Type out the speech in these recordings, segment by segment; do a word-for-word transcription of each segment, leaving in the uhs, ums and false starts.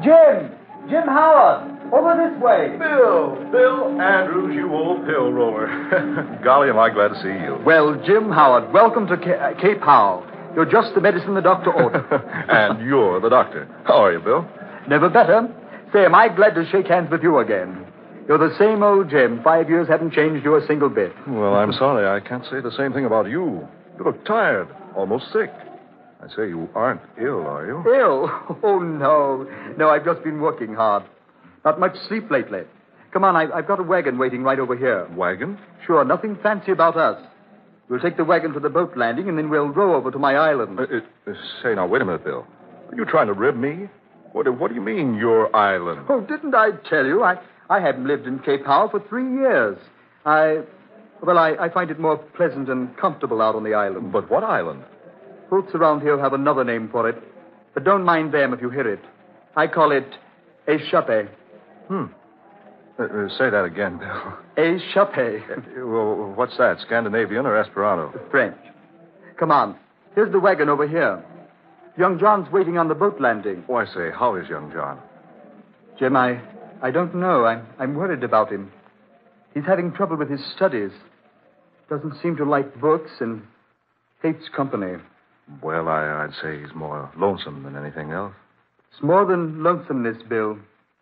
Jim! Jim Howard! Over this way. Bill! Bill Andrews, you old pill roller. Golly, am I glad to see you. Well, Jim Howard, welcome to Ca- uh, Cape Howe. You're just the medicine the doctor ordered. And you're the doctor. How are you, Bill? Never better. Say, am I glad to shake hands with you again. You're the same old Jim. Five years haven't changed you a single bit. Well, I'm sorry. I can't say the same thing about you. You look tired, almost sick. I say you aren't ill, are you? Ill? Oh, no. No, I've just been working hard. Not much sleep lately. Come on, I've, I've got a wagon waiting right over here. Wagon? Sure, nothing fancy about us. We'll take the wagon to the boat landing, and then we'll row over to my island. Uh, uh, say, now, wait a minute, Bill. Are you trying to rib me? What, what do you mean, your island? Oh, didn't I tell you? I, I haven't lived in Cape Howe for three years. I... Well, I, I find it more pleasant and comfortable out on the island. But what island? Folks around here have another name for it. But don't mind them if you hear it. I call it Échappé. Hmm. Uh, uh, say that again, Bill. Échappé. Uh, well, what's that, Scandinavian or Esperanto? French. Come on. Here's the wagon over here. Young John's waiting on the boat landing. Oh, I say, how is young John? Jim, I, I don't know. I'm, I'm worried about him. He's having trouble with his studies. Doesn't seem to like books and hates company. Well, I, I'd say he's more lonesome than anything else. It's more than lonesomeness, Bill.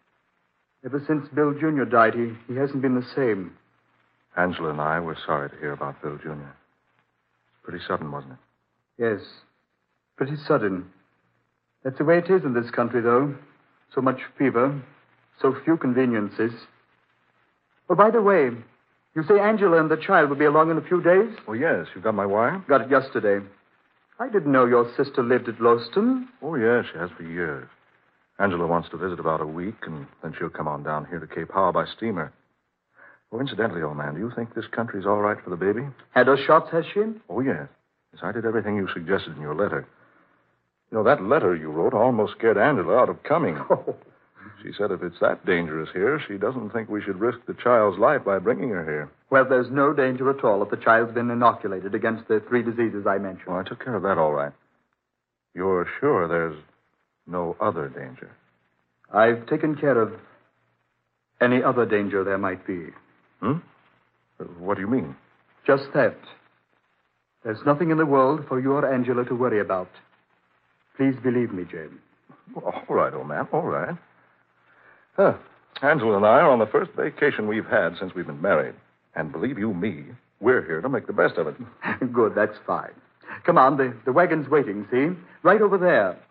Ever since Bill Junior died, he, he hasn't been the same. Angela and I were sorry to hear about Bill Junior Pretty sudden, wasn't it? Yes. Pretty sudden. That's the way it is in this country, though. So much fever, so few conveniences. Oh, by the way, you say Angela and the child will be along in a few days? Oh, yes. You got my wire? Got it yesterday. I didn't know your sister lived at Lowston. Oh, yes, she has for years. Angela wants to visit about a week, and then she'll come on down here to Cape Howe by steamer. Oh, incidentally, old man, do you think this country's all right for the baby? Had her shots, has she? Oh, yes. Yes, I did everything you suggested in your letter. You know, that letter you wrote almost scared Angela out of coming. Oh. She said if it's that dangerous here, she doesn't think we should risk the child's life by bringing her here. Well, there's no danger at all if the child's been inoculated against the three diseases I mentioned. Oh, I took care of that all right. You're sure there's no other danger? I've taken care of any other danger there might be. Hmm? What do you mean? Just that. There's nothing in the world for you or Angela to worry about. Please believe me, Jane. All right, old man, all right. Huh. Angela and I are on the first vacation we've had since we've been married. And believe you me, we're here to make the best of it. Good, that's fine. Come on, the, the wagon's waiting, see? Right over there.